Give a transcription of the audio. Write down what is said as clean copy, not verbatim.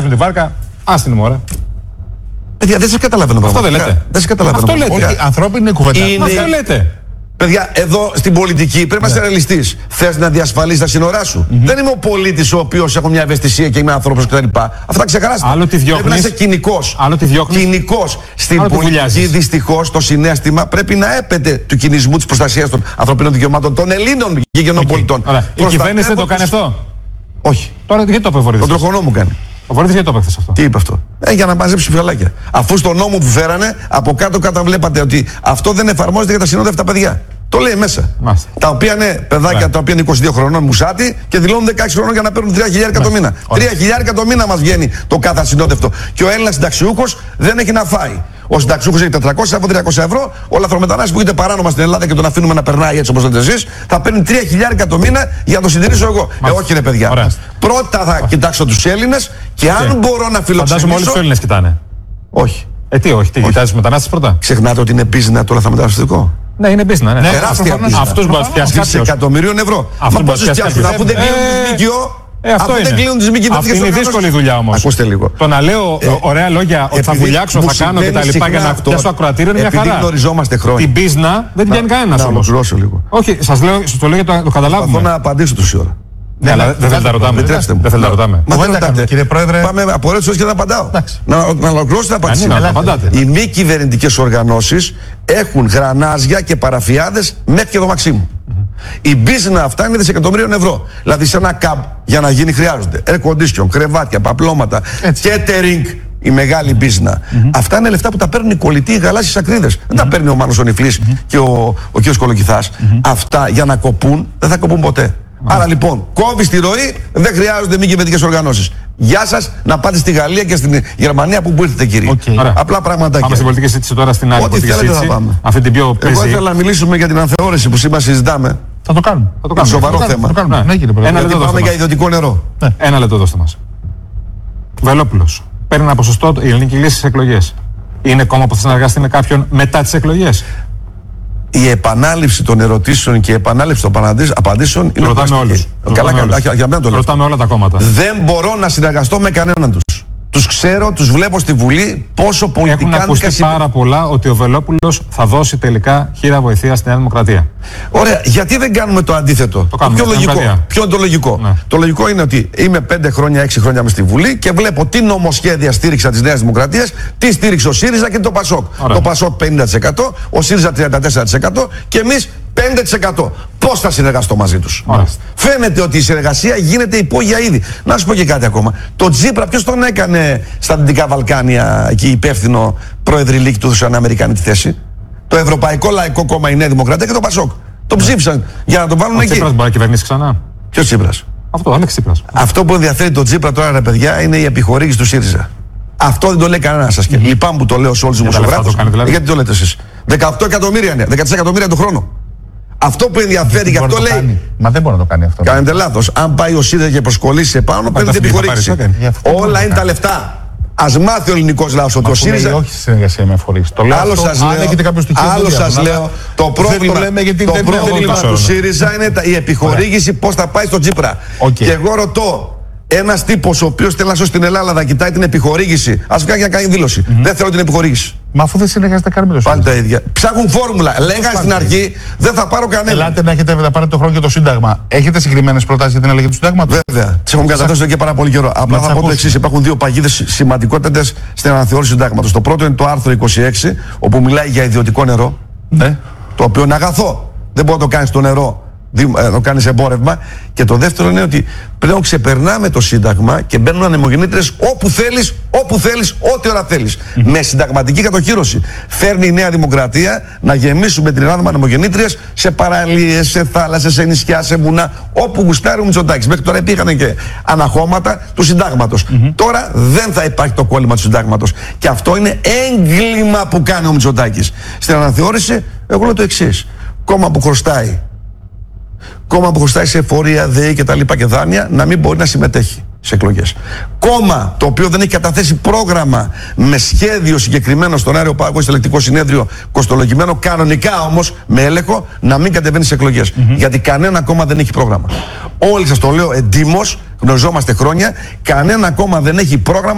αλλάζουν τη βάρκα. Άστιν μωρέ. Παιδιά, δεν σε καταλαβαίνω. Αυτό δεν λέτε. Δεν σε καταλαβαίνω. Αυτό λέτε. Όχι, ανθρώπινη κουβέντα. Αυτό λέτε. Παιδιά, εδώ στην πολιτική πρέπει να είσαι ρεαλιστής. Θες να διασφαλίσεις τα σύνορά σου. Δεν είμαι ο πολίτης ο οποίος έχω μια ευαισθησία και είμαι άνθρωπος κτλ. Αυτά ξεχαράστε. Άλλο τη διώχνεις. Πρέπει να είσαι κοινικός. Άλλο τη διώχνεις. Κοινικός. Στην Άλλο τη πολιτική, βουλιάζεις. δυστυχώς, το συναίσθημα πρέπει να έπεται του κινησμού της προστασίας των ανθρωπίνων δικαιωμάτων των Ελλήνων γηγενών πολιτών. Η κυβέρνηση δεν το κάνει αυτό. Όχι. Τώρα γιατί το είπε ο Βορύδης? Τον τροχονό μου κάνει. Ο Βορύδης γιατί το είπε αυτό? Τι είπε αυτό? Για να μαζέψει ψηφιαλάκια. Αφού στο νόμο που φέρανε, από κάτω καταβλέπατε ότι αυτό δεν εφαρμόζεται για τα συνόδευτα παιδιά. Το λέει μέσα. Μάλιστα. Τα οποία είναι παιδάκια τα οποία είναι 22 χρονών μουσάτι και δηλώνουν 16 χρονών για να παίρνουν 3.000 το μήνα. 3.000 το μήνα μας βγαίνει το κάθε ασυνόδευτο. Και ο Έλληνας συνταξιούχος δεν έχει να φάει. Ο συνταξιούχος έχει 400 από 300 ευρώ. Ο λαθρομετανάστης που έχετε παράνομα στην Ελλάδα και τον αφήνουμε να περνάει έτσι όπως λέτε εσείς, θα παίρνει 3.000 το μήνα για να το συντηρήσω εγώ. Όχι ρε παιδιά. Ωραία. Πρώτα θα κοιτάξω τους Έλληνες και αν μπορώ να φιλοξενήσω. Φαντάζομαι όλοι τους Έλληνες κοιτάνε. Όχι. Τι όχι, τι κοιτάζει τους μετανάστες πρώτα? Ξεχνάτε ότι είναι business το λαθρομεταναστευτικό. Ναι, είναι business. Ναι. Τεράστια business. Αυτούς μπορεί να πιάσει κάποιος. Δισεκατομμυρίων ευρώ. Μα πόσους πιάσουν, αφού δεν κλείνουν τις ΜΚΟ. Αυτό είναι. Αυτή είναι δύσκολη δουλειά όμως. Ακούστε λίγο. Το να λέω ωραία λόγια ότι θα βουλιάξω, θα κάνω κτλ. Για να πιάσω ακροατήριο είναι μια χαρά. Επειδή γνωριζόμαστε χρόνια. Την πίσνα δεν την πιάνει κανένας όμως. Να ολοκληρώσω λίγο. Όχι, σας το λέω για να το καταλάβουμε. Θέλω να απαντήσω τόση ώρα. Ναι, αλλά δεν θέλετε να ρωτάμε. Δεν θέλετε να ρωτάμε. Μα δεν ρωτάτε. Κύριε Πρόεδρε. Πάμε από ωραίες ώρες και δεν απαντάω. Να ολοκληρώσω την απάντηση. Απαντάτε. Οι μη κυβερνητικές οργανώσεις έχουν γρανάζια και παραφιάδες μέχρι και το Μαξίμου. Η business αυτά είναι δισεκατομμυρίων ευρώ. Δηλαδή σε ένα καμπ για να γίνει χρειάζονται air condition, κρεβάτια, παπλώματα, catering. Η μεγάλη business. Αυτά είναι λεφτά που τα παίρνουν οι κολλητοί, οι γαλάζιες ακρίδες. Δεν τα παίρνει ο Μάνος ο Νιφλής και ο κ. Κολοκυθάς. Αυτά για να κοπούν δεν θα κοπούν ποτέ. Άρα λοιπόν, κόβει τη ροή, δεν χρειάζονται μη κυβερνητικές οργανώσεις. Γεια σας, να πάτε στη Γαλλία και στην Γερμανία που ήρθετε, κύριοι. Απλά πραγματάκια. Πάμε στην πολιτική συζήτηση τώρα στην άλλη πολιτική συζήτηση. Αυτή την πιο Εγώ ήθελα να μιλήσουμε για την ανθεώρηση που σήμερα συζητάμε. Θα το κάνουμε. Σοβαρό θέμα. Ναι, γιατί πάμε για ιδιωτικό νερό. Ένα λεπτό δώστε μας. Βελόπουλος. Παίρνει ένα ποσοστό η Ελληνική Λύση στις εκλογές. Είναι κόμμα που θα συνεργαστεί με κάποιον μετά τις εκλογές? Η επανάληψη των ερωτήσεων και η επανάληψη των απαντήσεων είναι ρωτάμε όλους. Καλά, για μένα το λέω. Ρωτάμε όλα τα κόμματα. Δεν μπορώ να συνεργαστώ με κανέναν τους. Τους ξέρω, τους βλέπω στη Βουλή πόσο πολιτικά. Έχουν ακουστεί πάρα πολλά ότι ο Βελόπουλος θα δώσει τελικά χείρα βοηθείας στη Νέα Δημοκρατία. Ωραία, γιατί δεν κάνουμε το αντίθετο? Το κάνουμε. Ποιο είναι το λογικό? Ναι. Το λογικό είναι ότι είμαι 5 χρόνια, 6 χρόνια μες στη Βουλή και βλέπω τι νομοσχέδια στήριξα της Νέας Δημοκρατίας, τι στήριξε ο ΣΥΡΙΖΑ και το ΠΑΣΟΚ. Το ΠΑΣΟΚ 50%, ο ΣΥΡΙΖΑ 34% και εμείς 5%. Πώς θα συνεργαστώ μαζί τους? Φαίνεται ότι η συνεργασία γίνεται υπόγεια ήδη. Να σου πω και κάτι ακόμα. Το Τζίπρα, ποιος τον έκανε στα Δυτικά Βαλκάνια εκεί υπεύθυνο προεδρυλίκη του έδωσαν Αμερικάνοι τη θέση? Το Ευρωπαϊκό Λαϊκό Κόμμα, η Νέα Δημοκρατία και το ΠΑΣΟΚ. Το ψήφισαν για να τον βάλουν εκεί. Ο Τσίπρας μπορεί να κυβερνήσει ξανά? Ποιος Τσίπρας? Αυτό, Αλέξη Τσίπρας. Αυτό που ενδιαφέρει τον Τσίπρα τώρα, ρε παιδιά, είναι η επιχορήγηση του ΣΥΡΙΖΑ. Αυτό δεν το λέει κανένα σας. Και λυπάμαι που το λέω σε όλους τους δημοσιογράφους. Γιατί το λέτε εσείς? 18 εκατομμύρια είναι, 14 εκατομμύρια το χρόνο. Αυτό που ενδιαφέρει, γι' αυτό λέει. Μα δεν μπορεί να το κάνει αυτό. Κάνετε λάθος. Αν πάει ο ΣΥΡΙΖΑ και προσκολήσει επάνω, παίρνει την επιχορήγηση. Όλα είναι τα λεφτά. Ας μάθει ο ελληνικός λαός ότι ο ΣΥΡΙΖΑ. Όχι στη συνεργασία με φορείς. Άλλο σας λέω. Το πρόβλημα του ΣΥΡΙΖΑ είναι η επιχορήγηση πώς θα πάει στο Τσίπρα. Και εγώ ρωτώ. Ένας τύπος ο οποίος θέλει να σώσει την Ελλάδα να κοιτάει την επιχορήγηση, ας βγάλει να κάνει δήλωση. Δεν θέλω την επιχορήγηση. Μα αφού δεν συνεργάζεται καν με το ΣΥΡΙΖΑ. Πάλι τα ίδια. Ψάχνουν φόρμουλα. Λέγανε στην αρχή, δεν θα πάρω κανένα. Ελάτε να πάρετε το χρόνο και το Σύνταγμα. Έχετε συγκεκριμένες προτάσεις για την αλλαγή του Συντάγματος? Βέβαια. Τις έχουμε καταθέσει εδώ και πάρα πολύ καιρό. Απλά θα πω το εξής: υπάρχουν δύο παγίδες σημαντικότητες στην αναθεώρηση του Συντάγματος. Το πρώτο είναι το άρθρο 26, όπου μιλάει για ιδιωτικό νερό. Το οποίο είναι αγαθό. Δεν μπορεί να το κάνει στο νερό. Να το κάνεις εμπόρευμα. Και το δεύτερο είναι ότι πλέον ξεπερνάμε το Σύνταγμα και μπαίνουν ανεμογεννήτριες όπου θέλεις, ό,τι ώρα θέλεις. Με συνταγματική κατοχύρωση. Φέρνει η Νέα Δημοκρατία να γεμίσουμε την Ελλάδα με ανεμογεννήτριες σε παραλίες, σε θάλασσες, σε νησιά, σε βουνά, όπου γουστάρει ο Μητσοτάκης. Μέχρι τώρα υπήρχαν και αναχώματα του Συντάγματος. Τώρα δεν θα υπάρχει το κόλλημα του Συντάγματος. Και αυτό είναι έγκλημα που κάνει ο Μητσοτάκης. Στην αναθεώρηση, εγώ λέω το εξής: κόμμα που χρωστάει σε εφορία, ΔΕΗ και τα λοιπά και δάνεια, να μην μπορεί να συμμετέχει σε εκλογές. Κόμμα το οποίο δεν έχει καταθέσει πρόγραμμα με σχέδιο συγκεκριμένο στον Άριο Πάγο, στο Ελεκτικό Συνέδριο, κοστολογημένο, κανονικά όμως με έλεγχο, να μην κατεβαίνει σε εκλογές. Γιατί κανένα κόμμα δεν έχει πρόγραμμα. Όλοι σας το λέω εντύμως, γνωριζόμαστε χρόνια, κανένα κόμμα δεν έχει πρόγραμμα